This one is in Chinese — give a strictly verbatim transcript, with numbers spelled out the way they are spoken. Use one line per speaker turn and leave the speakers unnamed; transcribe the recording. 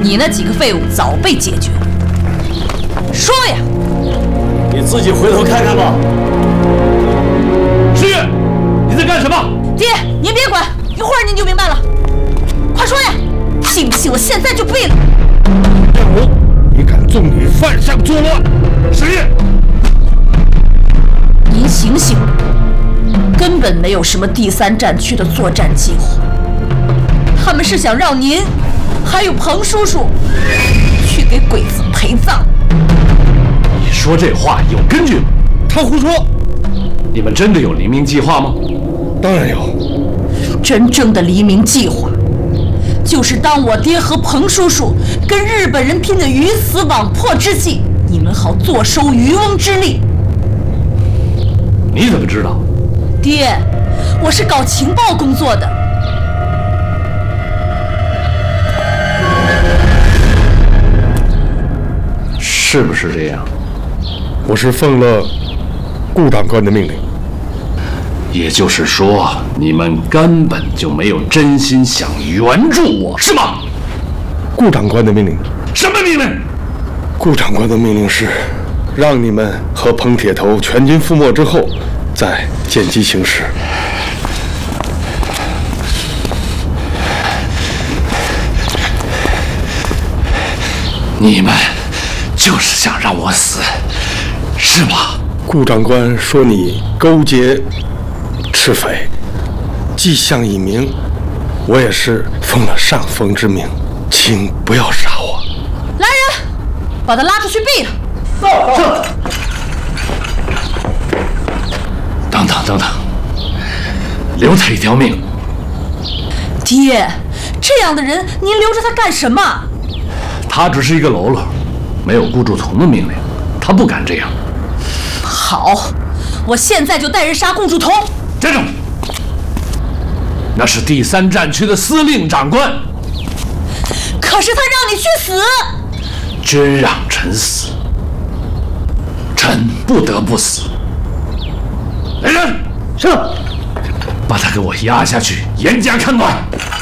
你那几个废物早被解决了。说呀！
你自己回头看看吧。
石月，你在干什么？
爹，您别管，一会儿您就明白了。快说呀！信不信我现在就毙了？
任武，你敢纵女犯上作乱？
石月，
您醒醒，根本没有什么第三战区的作战计划，他们是想让您还有彭叔叔去给鬼子陪葬。
你说这话有根据吗？
他胡说。
你们真的有黎明计划吗？
当然有。
真正的黎明计划，就是当我爹和彭叔叔跟日本人拼得鱼死网破之际，你们好坐收渔翁之利。
你怎么知道？
爹，我是搞情报工作的。
是不是这样？
我是奉了顾长官的命令。
也就是说，你们根本就没有真心想援助我，是吗？
顾长官的命令。
什么命令？
顾长官的命令是，让你们和彭铁头全军覆没之后，再见机行事。
你们就是想让我死，是吗？
顾长官说你勾结赤匪，迹象已明，我也是奉了上峰之命，请不要杀我。
来人，把他拉出去毙了。
是。等等等等，留他一条命。
爹，这样的人您留着他干什么？
他只是一个喽啰，没有顾祝同的命令，他不敢这样。
好，我现在就带人杀顾祝同。
站住！那是第三战区的司令长官。
可是他让你去死。
君让臣死，臣不得不死。来人，
是。
把他给我押下去，严加看管。